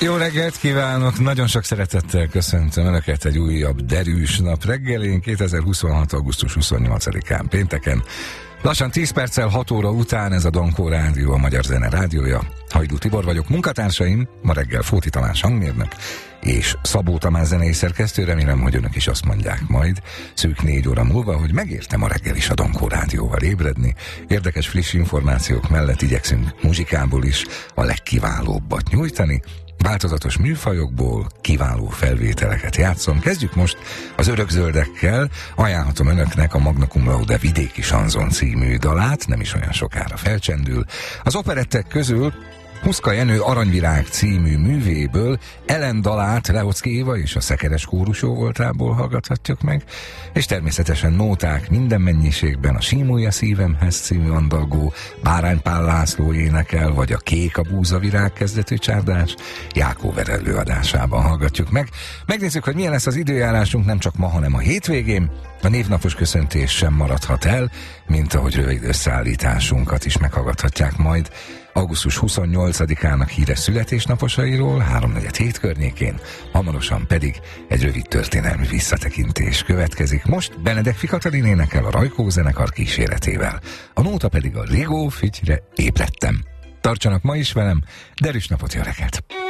Jó reggelt kívánok! Nagyon sok szeretettel köszöntöm Önöket egy újabb derűs nap reggelén, 2026. augusztus 28-án pénteken. Lassan 10 perccel 6 óra után ez a Dankó Rádió, a Magyar Zene rádiója. Hajdú Tibor vagyok, munkatársaim, ma reggel Fóti Tamás hangmérnök és Szabó Tamás zenei szerkesztő. Remélem, hogy Önök is azt mondják majd szűk 4 óra múlva, hogy megértem a reggel is a Dankó Rádióval ébredni. Érdekes, friss információk mellett igyekszünk muzsikából is a legkiválóbbat nyújtani. Változatos műfajokból kiváló felvételeket játszom. Kezdjük most az Örökzöldekkel. Ajánlhatom Önöknek a Magna Cum Laude Vidéki Sanzon című dalát, nem is olyan sokára felcsendül. Az operettek közül Huszka Jenő Aranyvirág című művéből Ellen dalát Lehoczky Éva és a Szekeres kórusó voltából hallgathatjuk meg, és természetesen nóták minden mennyiségben a Símulja szívemhez című andalgó Bárány Pál László énekel, vagy a Kék a búzavirág kezdetű csárdás Jákóver előadásában hallgatjuk meg. Megnézzük, hogy milyen lesz az időjárásunk nem csak ma, hanem a hétvégén. A névnapos köszöntés sem maradhat el, mint ahogy rövid összeállításunkat is meghallgathatják majd augusztus 28-ának híres születésnaposairól 3-4 környékén, hamarosan pedig egy rövid történelmi visszatekintés következik. Most Benedek Katalin énekel a Rajkó zenekar kíséretével, a nóta pedig a Rigó Fütyre ébredtem. Tartsanak ma is velem, derűs napot, jó reggelt!